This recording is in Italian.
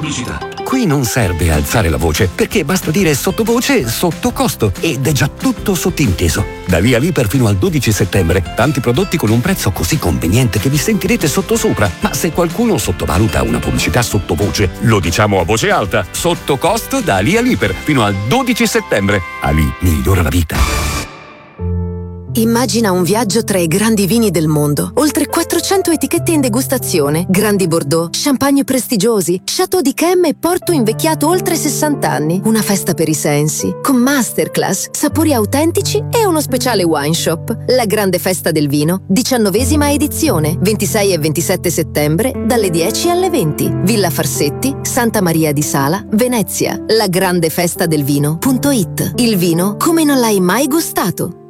pubblicità. Qui non serve alzare la voce, perché basta dire sottovoce sotto costo ed è già tutto sottinteso. Da Via Liper fino al 12 settembre, tanti prodotti con un prezzo così conveniente che vi sentirete sottosopra. Ma se qualcuno sottovaluta una pubblicità sottovoce, lo diciamo a voce alta: sotto costo da Via Liper fino al 12 settembre. Ali migliora la vita. Immagina un viaggio tra i grandi vini del mondo. Oltre 400 etichette in degustazione, grandi Bordeaux, champagne prestigiosi, Chateau d'Yquem e Porto invecchiato oltre 60 anni. Una festa per i sensi, con masterclass, sapori autentici e uno speciale wine shop. La grande festa del vino, 19ª edizione, 26 e 27 settembre, dalle 10 alle 20. Villa Farsetti, Santa Maria di Sala, Venezia. La grande festa del vino.it. Il vino come non l'hai mai gustato.